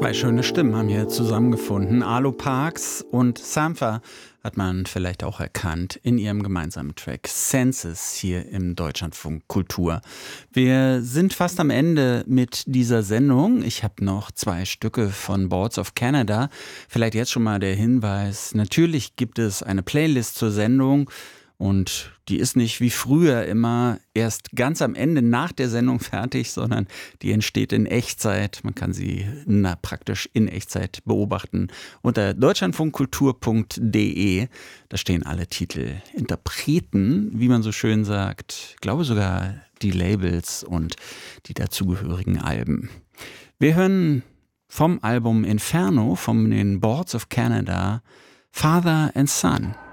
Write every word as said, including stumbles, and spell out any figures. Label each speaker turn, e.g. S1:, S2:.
S1: Zwei schöne Stimmen haben hier zusammengefunden. Arlo Parks und Sampha hat man vielleicht auch erkannt in ihrem gemeinsamen Track Senses hier im Deutschlandfunk Kultur. Wir sind fast am Ende mit dieser Sendung. Ich habe noch zwei Stücke von Boards of Canada. Vielleicht jetzt schon mal der Hinweis. Natürlich gibt es eine Playlist zur Sendung. Und die ist nicht wie früher immer erst ganz am Ende nach der Sendung fertig, sondern die entsteht in Echtzeit. Man kann sie na, praktisch in Echtzeit beobachten unter deutschlandfunkkultur punkt de. Da stehen alle Titel, Interpreten, wie man so schön sagt. Ich glaube sogar die Labels und die dazugehörigen Alben. Wir hören vom Album Inferno, von den Boards of Canada, Father and Son.